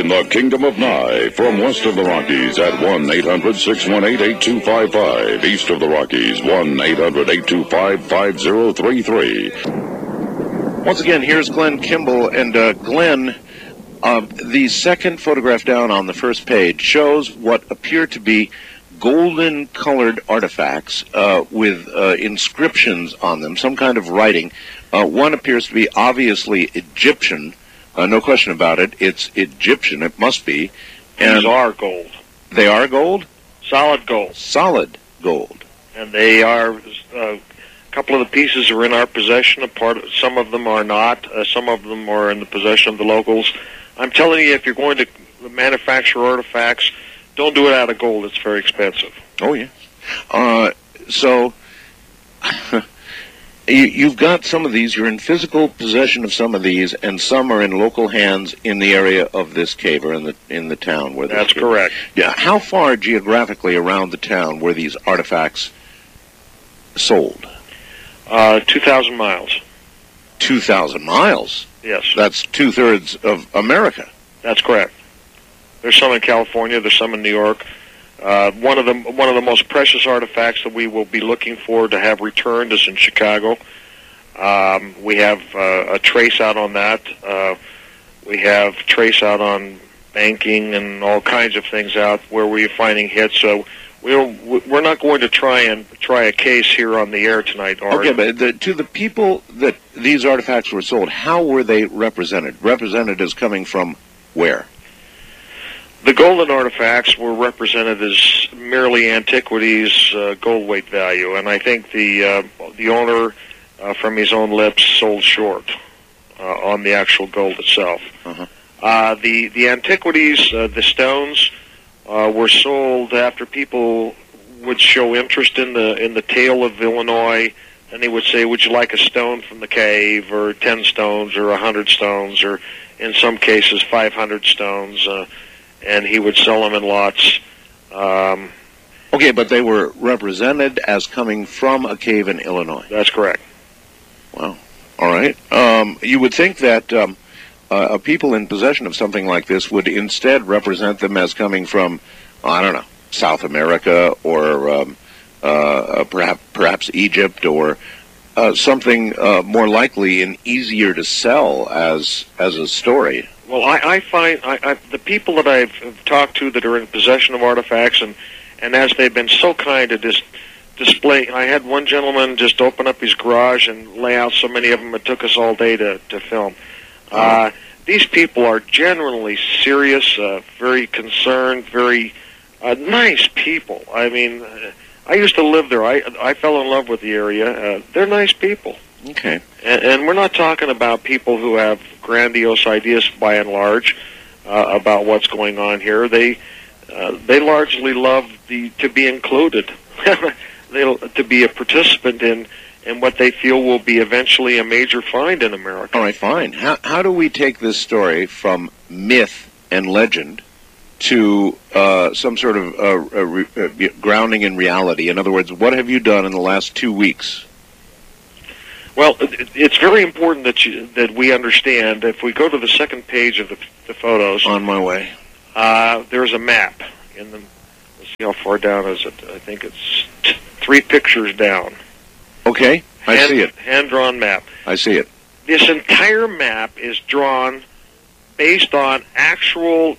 in the Kingdom of Nye. From west of the Rockies at 1-800-618-8255. East of the Rockies, 1-800-825-5033. Once again, here's Glenn Kimball. And Glenn, the second photograph down on the first page shows what appear to be golden-colored artifacts with inscriptions on them, some kind of writing. One appears to be obviously Egyptian. No question about it. It's Egyptian. It must be. And these are gold. They are gold? Solid gold. Solid gold. And they are, a couple of the pieces are in our possession. Some of them are not. Some of them are in the possession of the locals. I'm telling you, if you're going to manufacture artifacts, don't do it out of gold. It's very expensive. Oh, yeah. So... You've got some of these, you're in physical possession of some of these, and some are in local hands in the area of this cave, or in the town where that's correct. Yeah. How far geographically around the town were these artifacts sold? 2,000 miles. 2,000 miles? Yes. That's two-thirds of America. That's correct. There's some in California, there's some in New York. One of the most precious artifacts that we will be looking for to have returned is in Chicago. We have a trace out on that. We have trace out on banking and all kinds of things out where we're finding hits. So we're not going to try a case here on the air tonight. Okay, but to the people that these artifacts were sold, how were they represented? Represented as coming from where? The golden artifacts were represented as merely antiquities, gold weight value, and I think the owner, from his own lips, sold short on the actual gold itself. Uh-huh. The antiquities, the stones, were sold after people would show interest in the tale of Illinois, and they would say, "Would you like a stone from the cave, or 10 stones, or 100 stones, or in some cases 500 stones?" And he would sell them in lots. Okay, but they were represented as coming from a cave in Illinois. That's correct. Wow. All right. You would think that people in possession of something like this would instead represent them as coming from, I don't know, South America, or perhaps Egypt, or something more likely and easier to sell as a story. Well, I find the people that I've talked to that are in possession of artifacts, and as they've been so kind to display, I had one gentleman just open up his garage and lay out so many of them, it took us all day to film. These people are generally serious, very concerned, very nice people. I mean, I used to live there. I fell in love with the area. They're nice people. Okay. And we're not talking about people who have grandiose ideas, by and large, about what's going on here. They largely love to be included, to be a participant in what they feel will be eventually a major find in America. All right, fine. How do we take this story from myth and legend to some sort of grounding in reality? In other words, what have you done in the last 2 weeks? Well, it's very important that we understand. If we go to the second page of the photos, on my way, there's a map. Let's see how far down is it. I think it's 3 pictures down. Okay, I see it. Hand-drawn map. I see it. This entire map is drawn based on actual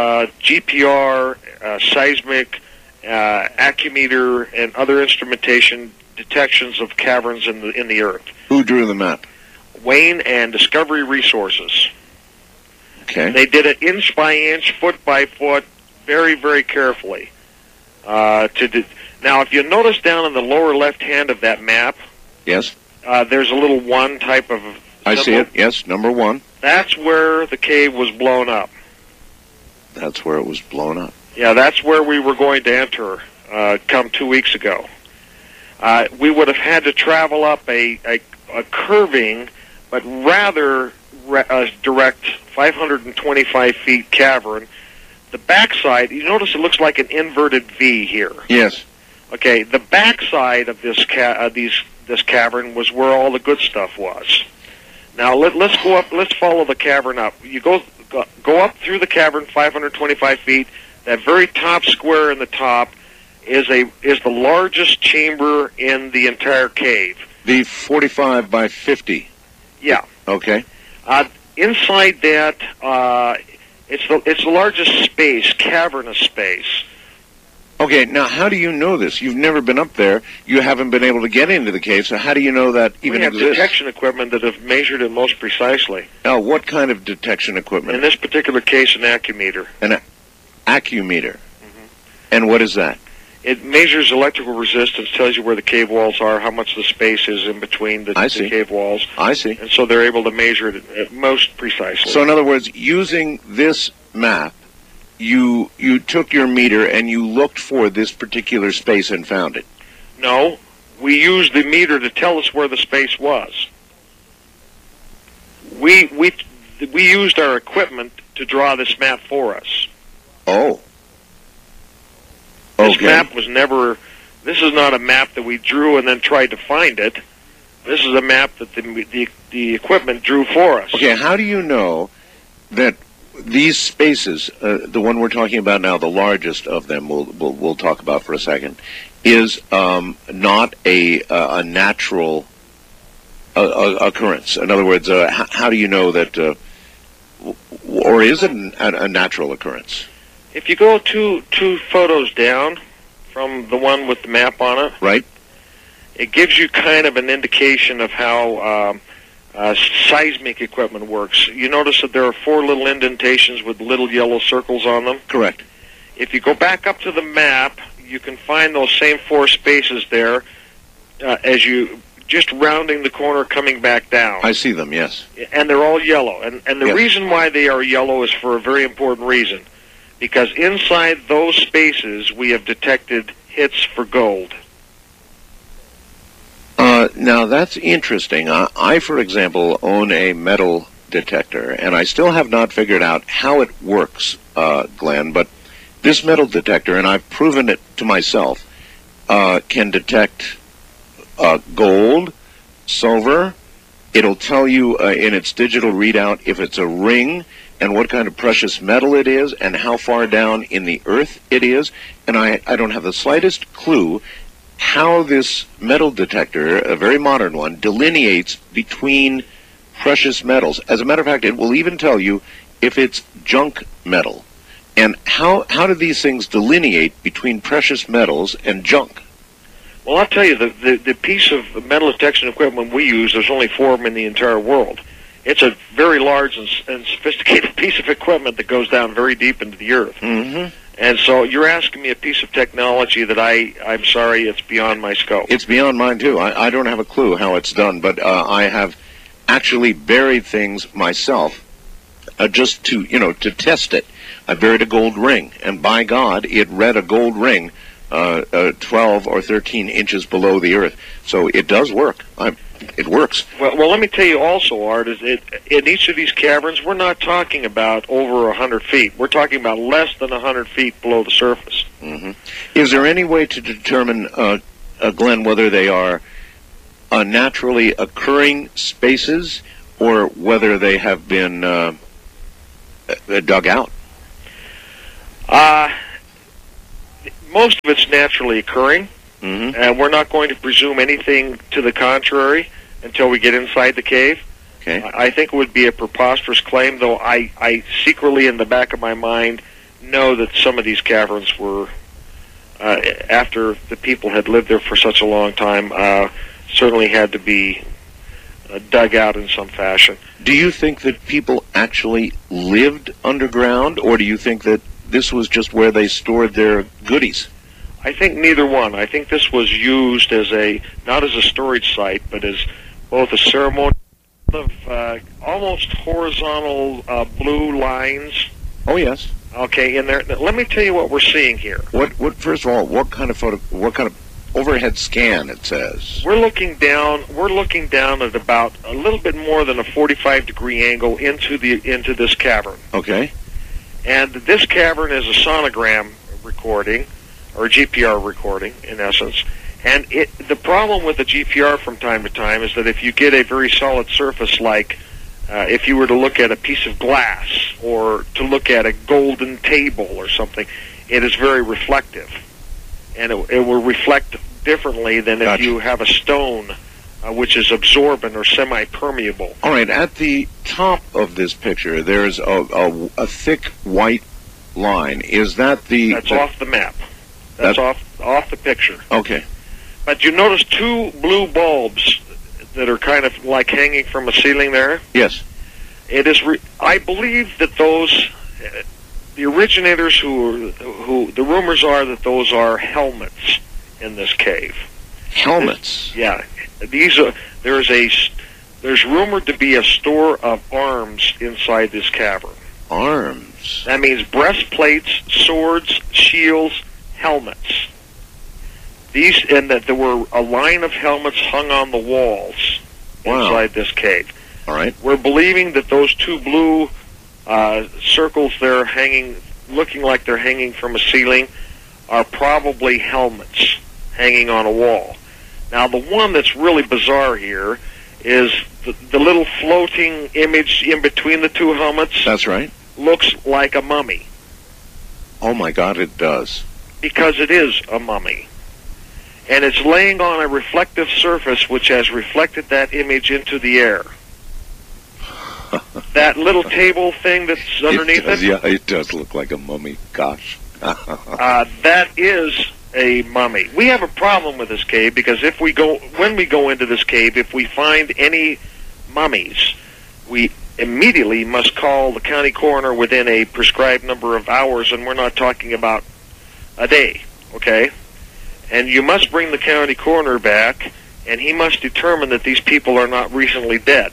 GPR, seismic, accumeter, and other instrumentation detections of caverns in the earth. Who drew the map? Wayne and Discovery Resources. Okay. They did it inch by inch, foot by foot, very, very carefully. Now, if you notice down in the lower left hand of that map, yes, there's a little 1 type of symbol. I see it. Yes, number 1. That's where the cave was blown up. That's where it was blown up. Yeah, that's where we were going to enter come 2 weeks ago. We would have had to travel up a curving but rather direct 525 feet cavern. The backside, you notice it looks like an inverted V here. Yes. Okay, the backside of this cavern was where all the good stuff was. Now let's go up. Let's follow the cavern up. You go up through the cavern, 525 feet. That very top square in the top is the largest chamber in the entire cave. The 45 by 50. Yeah. Okay. Inside that, it's the largest space, cavernous space. Okay, now how do you know this? You've never been up there. You haven't been able to get into the cave, so how do you know that even We have exists? detection equipment that have measured it most precisely. Now, what kind of detection equipment? In this particular case, an accumeter. An accumeter. And what is that? It measures electrical resistance, tells you where the cave walls are, how much the space is in between the cave walls. I see. And so they're able to measure it most precisely. So in other words, using this map, you took your meter and you looked for this particular space and found it. No, we used the meter to tell us where the space was. We used our equipment to draw this map for us. Oh. This Okay. map was never. This is not a map that we drew and then tried to find it. This is a map that the equipment drew for us. Okay, how do you know that these spaces, the one we're talking about now, the largest of them, we'll talk about for a second, is not a natural occurrence? In other words, how do you know that, or is it a natural occurrence? If you go two photos down from the one with the map on it, Right. it gives you kind of an indication of how seismic equipment works. You notice that there are 4 little indentations with little yellow circles on them. Correct. If you go back up to the map, you can find those same 4 spaces there as you just rounding the corner coming back down. I see them, yes. And they're all yellow. And the Yes. reason why they are yellow is for a very important reason. Because inside those spaces, we have detected hits for gold. Now, that's interesting. I, for example, own a metal detector, and I still have not figured out how it works, Glenn, but this metal detector, and I've proven it to myself, can detect gold, silver. It'll tell you in its digital readout if it's a ring and what kind of precious metal it is and how far down in the earth it is. And I don't have the slightest clue how this metal detector, a very modern one, delineates between precious metals. As a matter of fact, it will even tell you if it's junk metal. And how do these things delineate between precious metals and junk? Well, I'll tell you, the piece of metal detection equipment we use, there's only 4 of them in the entire world. It's a very large and sophisticated piece of equipment that goes down very deep into the earth. Mm-hmm. And so you're asking me a piece of technology that I'm sorry, it's beyond my scope. It's beyond mine, too. I don't have a clue how it's done, but I have actually buried things myself just to test it. I buried a gold ring, and by God, it read a gold ring 12 or 13 inches below the earth. So it does work. It works. Well, let me tell you also, Art, is in each of these caverns, we're not talking about over 100 feet. We're talking about less than 100 feet below the surface. Mm-hmm. Is there any way to determine, Glenn, whether they are naturally occurring spaces or whether they have been dug out? Most of it's naturally occurring. Mm-hmm. And we're not going to presume anything to the contrary until we get inside the cave. Okay. I think it would be a preposterous claim, though I secretly in the back of my mind know that some of these caverns were, after the people had lived there for such a long time, certainly had to be dug out in some fashion. Do you think that people actually lived underground, or do you think that this was just where they stored their goodies? I think neither one. I think this was used as not as a storage site, but as both a ceremony of almost horizontal blue lines. Oh, yes. Okay, in there. Let me tell you what we're seeing here. What? First of all, what kind of overhead scan it says? We're looking down at about a little bit more than a 45-degree angle into this cavern. Okay. And this cavern is a sonogram recording, or a GPR recording, in essence. And the problem with the GPR from time to time is that if you get a very solid surface, like if you were to look at a piece of glass or to look at a golden table or something, it is very reflective. And it will reflect differently than if you have a stone, which is absorbent or semi-permeable. All right, at the top of this picture, there's a thick white line. Is that the... That's off the map. That's off the picture. Okay. But you notice two blue bulbs that are kind of like hanging from a ceiling there? Yes. It is. I believe that those, the originators who the rumors are that those are helmets in this cave. Helmets? These are. There's rumored to be a store of arms inside this cavern. Arms? That means breastplates, swords, shields, helmets. And that there were a line of helmets hung on the walls inside this cave. All right. We're believing that those two blue circles there hanging, looking like they're hanging from a ceiling, are probably helmets hanging on a wall. Now, the one that's really bizarre here is the little floating image in between the two helmets. That's right. Looks like a mummy. Oh, my God, it does. Because it is a mummy. And it's laying on a reflective surface which has reflected that image into the air. That little table thing that's underneath it? Yeah, it does look like a mummy. Gosh. That is a mummy. We have a problem with this cave because when we go into this cave, if we find any mummies, we immediately must call the county coroner within a prescribed number of hours, and we're not talking about a day, okay? And you must bring the county coroner back, and he must determine that these people are not recently dead.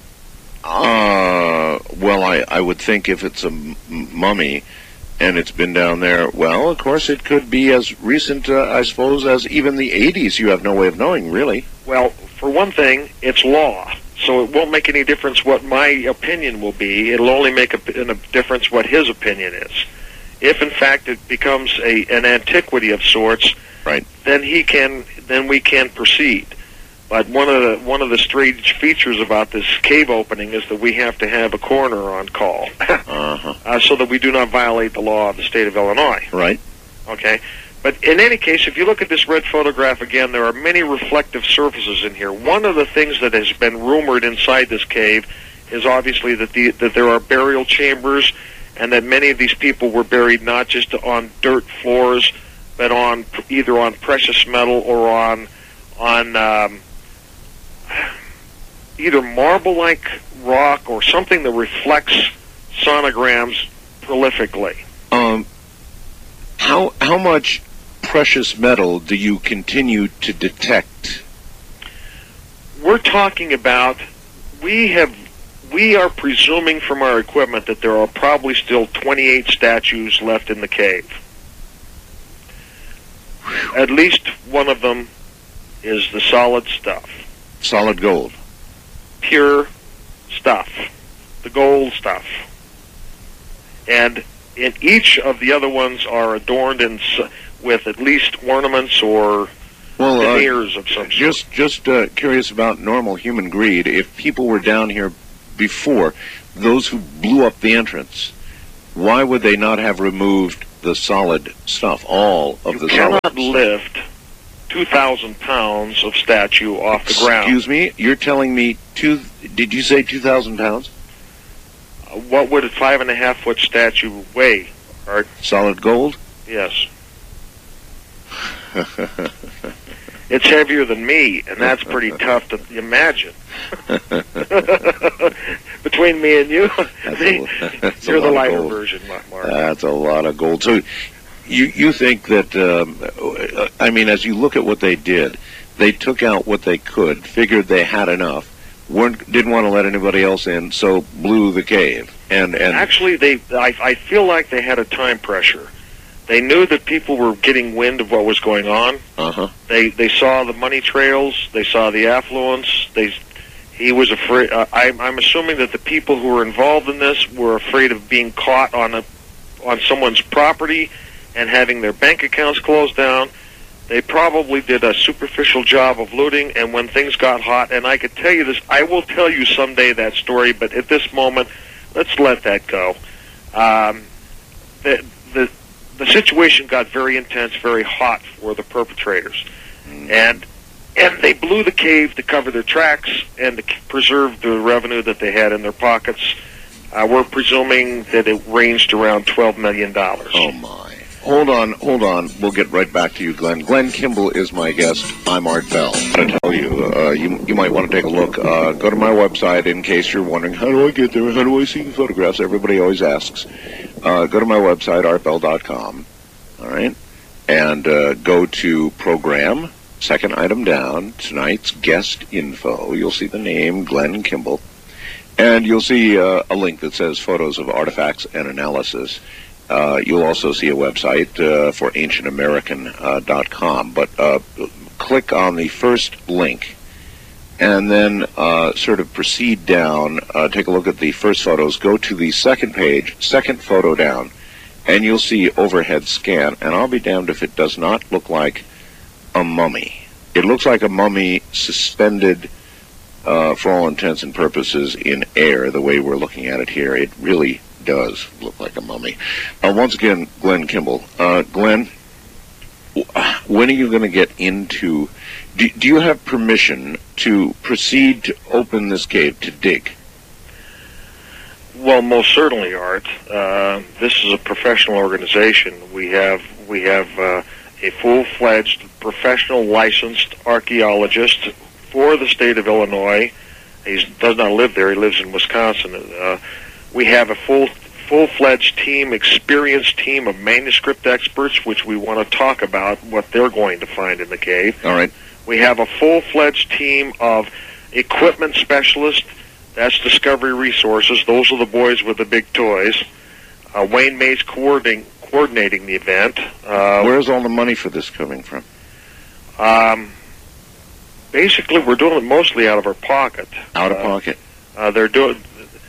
Well, I would think if it's a mummy and it's been down there, well, of course, it could be as recent, I suppose, as even the 80s. You have no way of knowing, really. Well, for one thing, it's law, so it won't make any difference what my opinion will be. It'll only make a difference what his opinion is. If, in fact, it becomes an antiquity of sorts, right, then we can proceed. But one of the strange features about this cave opening is that we have to have a coroner on call, so that we do not violate the law of the state of Illinois. Right. Okay. But in any case, if you look at this red photograph again, there are many reflective surfaces in here. One of the things that has been rumored inside this cave is obviously that there are burial chambers, and that many of these people were buried not just on dirt floors, but either on precious metal or on either marble-like rock or something that reflects sonograms prolifically. How much precious metal do you continue to detect? We're talking about we are presuming from our equipment that there are probably still 28 statues left in the cave. At least one of them is the solid stuff. Solid gold. Pure stuff. The gold stuff. And in each of the other ones are adorned with at least ornaments or veneers of some sort. Just curious about normal human greed. If people were down here before, those who blew up the entrance, why would they not have removed the solid stuff, all of the solid stuff? You cannot lift 2,000 pounds of statue off the ground. Excuse me? You're telling me did you say 2,000 pounds? What would a 5.5-foot statue weigh, Art? Solid gold? Yes. It's heavier than me, and that's pretty tough to imagine. Between me and you, you're the lighter version, Mark. That's a lot of gold. So you think that, I mean, as you look at what they did, they took out what they could, figured they had enough, didn't want to let anybody else in, so blew the cave. And actually, I feel like they had a time pressure. They knew that people were getting wind of what was going on. They saw the money trails. They saw the affluence. He was afraid. I'm assuming that the people who were involved in this were afraid of being caught on someone's property and having their bank accounts closed down. They probably did a superficial job of looting, and when things got hot, and I could tell you this, I will tell you someday that story, but at this moment, let's let that go. The situation got very intense, very hot for the perpetrators, and they blew the cave to cover their tracks and to preserve the revenue that they had in their pockets. We're presuming that it ranged around $12 million. Oh, my. Hold on. We'll get right back to you, Glenn. Glenn Kimball is my guest. I'm Art Bell. I tell you, you might want to take a look. Go to my website in case you're wondering, how do I get there? How do I see the photographs? Everybody always asks. Go to my website, artbell.com, all right? And go to Program, second item down, tonight's guest info. You'll see the name, Glenn Kimball. And you'll see a link that says Photos of Artifacts and Analysis. You'll also see a website for ancientamerican.com. But click on the first link and then sort of proceed down, take a look at the first photos, go to the second page, second photo down, and you'll see overhead scan. And I'll be damned if it does not look like a mummy. It looks like a mummy suspended, for all intents and purposes, in air, the way we're looking at it here. It really does look like a mummy. Once again, Glenn Kimball. Glenn, when are you going to get into... Do you have permission to proceed to open this cave, to dig? Well, most certainly, Art. This is a professional organization. We have a full-fledged, professional, licensed archaeologist for the state of Illinois. He does not live there. He lives in Wisconsin. We have a full-fledged team, experienced team of manuscript experts, which we want to talk about what they're going to find in the cave. All right. We have a full-fledged team of equipment specialists. That's Discovery Resources. Those are the boys with the big toys. Wayne May's coordinating the event. Where's all the money for this coming from? Basically, we're doing it mostly out of our pocket. Out of pocket? They're doing...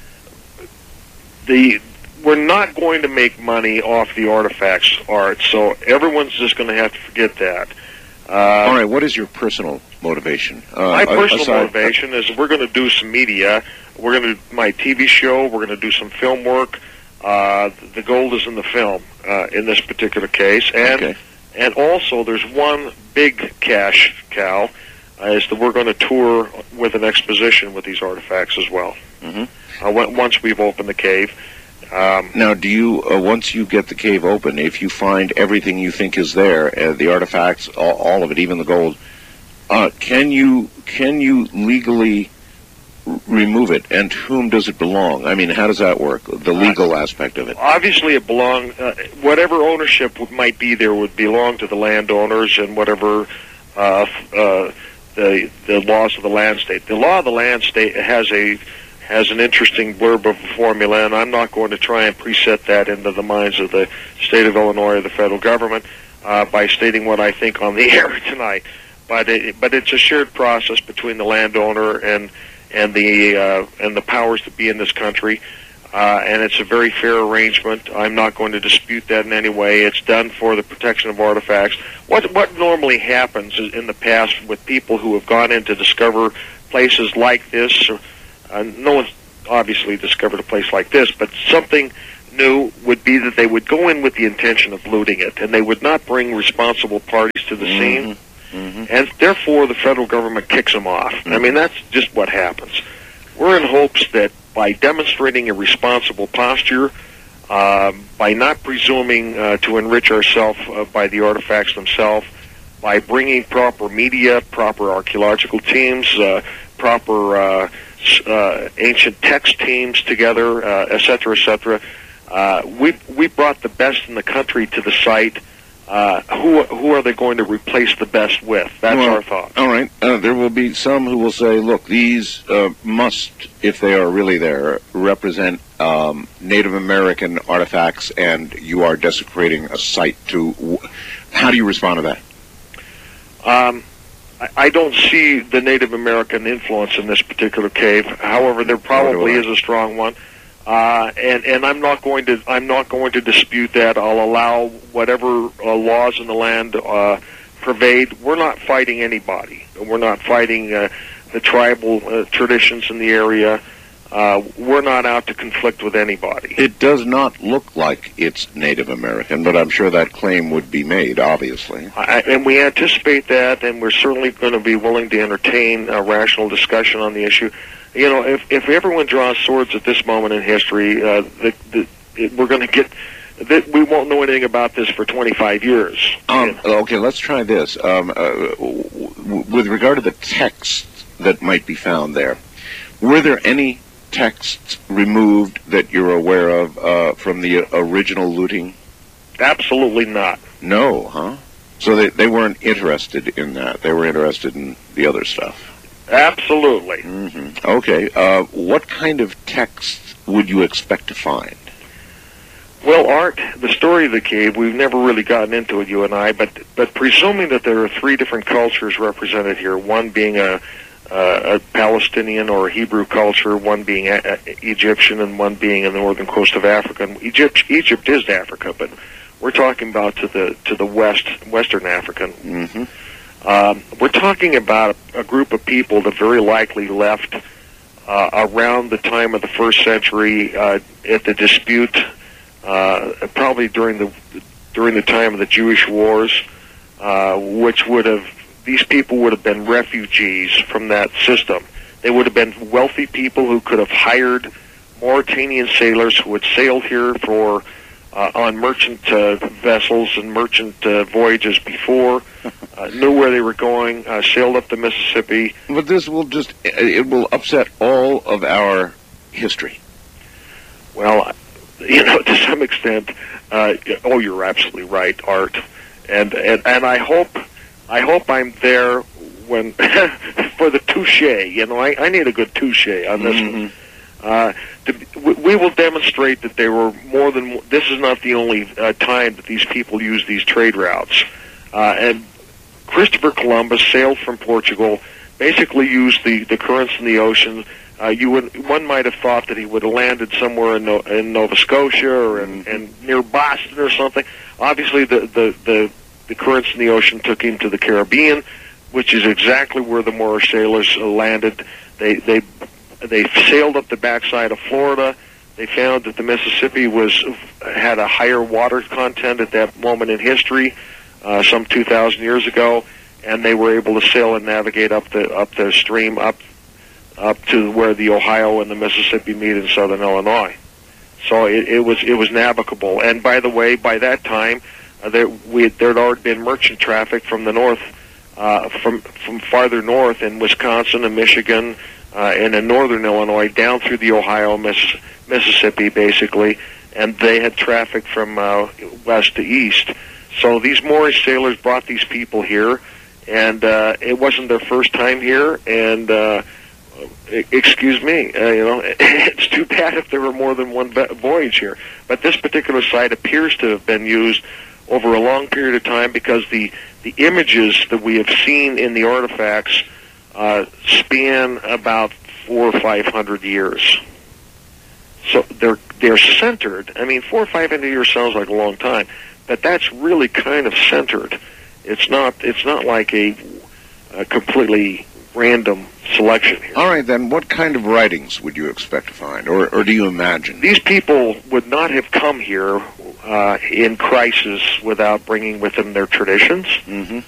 We're not going to make money off the artifacts, Art, so everyone's just going to have to forget that. All right, what is your personal motivation? My personal motivation is we're going to do some media. We're going to do my TV show. We're going to do some film work. The gold is in the film in this particular case. And also there's one big cash cow, is that we're going to tour with an exposition with these artifacts as well. Once we've opened the cave. Now, do you, once you get the cave open, if you find everything you think is there, the artifacts, all of it, even the gold, can you legally remove it? And to whom does it belong? I mean, how does that work, the legal aspect of it? Obviously, it belongs, whatever ownership might be there would belong to the landowners and whatever the laws of the land state. The law of the land state has an interesting blurb of a formula, and I'm not going to try and preset that into the minds of the state of Illinois or the federal government by stating what I think on the air tonight. But it's a shared process between the landowner and the powers that be in this country, and it's a very fair arrangement. I'm not going to dispute that in any way. It's done for the protection of artifacts. What normally happens in the past with people who have gone in to discover places like this, no one's obviously discovered a place like this, but something new would be that they would go in with the intention of looting it, and they would not bring responsible parties to the scene, and therefore the federal government kicks them off. I mean, that's just what happens. We're in hopes that by demonstrating a responsible posture, by not presuming to enrich ourselves by the artifacts themselves, by bringing proper media, proper archaeological teams, proper ancient text teams together, et cetera, we brought the best in the country to the site. Who are they going to replace the best with? That's our thought. All right. There will be some who will say, look, these must, if they are really there, represent Native American artifacts, and you are desecrating a site to... How do you respond to that? I don't see the Native American influence in this particular cave. However, there probably is a strong one, and I'm not going to dispute that. I'll allow whatever laws in the land pervade. We're not fighting anybody. We're not fighting the tribal traditions in the area. We're not out to conflict with anybody. It does not look like it's Native American, but I'm sure that claim would be made, obviously. And we anticipate that, and we're certainly going to be willing to entertain a rational discussion on the issue. You know, if everyone draws swords at this moment in history, we're going to get... we won't know anything about this for 25 years. Okay, let's try this. With regard to the texts that might be found there, were there any texts removed that you're aware of from the original looting? Absolutely not. No, huh? So they weren't interested in that. They were interested in the other stuff. Absolutely. Mm-hmm. Okay. What kind of texts would you expect to find? Well, Art, the story of the cave, we've never really gotten into it, you and I, but presuming that there are three different cultures represented here, one being a Palestinian or a Hebrew culture, one being Egyptian, and one being in the northern coast of Africa. And Egypt is Africa, but we're talking about to the western African. Mm-hmm. We're talking about a group of people that very likely left around the time of the 1st century at the dispute, probably during the time of the Jewish Wars, which would have... These people would have been refugees from that system. They would have been wealthy people who could have hired Mauritanian sailors who had sailed here for on merchant vessels and merchant voyages before, knew where they were going, sailed up the Mississippi. But this will it will upset all of our history. Well, you know, to some extent, you're absolutely right, Art. And I hope I'm there when for the touche. You know, I need a good touche on this one. We will demonstrate that there were more than... This is not the only time that these people used these trade routes. And Christopher Columbus sailed from Portugal, basically used the currents in the ocean. One might have thought that he would have landed somewhere in Nova Scotia or in near Boston or something. Obviously, the currents in the ocean took him to the Caribbean, which is exactly where the Moorish sailors landed. They sailed up the backside of Florida. They found that the Mississippi had a higher water content at that moment in history, some 2,000 years ago, and they were able to sail and navigate up the stream up to where the Ohio and the Mississippi meet in southern Illinois. So it was navigable. And by the way, by that time, there had already been merchant traffic from the north, from farther north in Wisconsin and Michigan, and in northern Illinois down through the Ohio, Mississippi, basically, and they had traffic from west to east. So these Moorish sailors brought these people here, and it wasn't their first time here. And excuse me, you know, it's too bad if there were more than one voyage here. But this particular site appears to have been used over a long period of time because the images that we have seen in the artifacts span about 400 or 500 years. So they're centered. I mean, 400 or 500 years sounds like a long time, but that's really kind of centered. It's not like a completely random selection here. All right, then, what kind of writings would you expect to find, or do you imagine? These people would not have come here in crisis without bringing with them their traditions. Mm-hmm.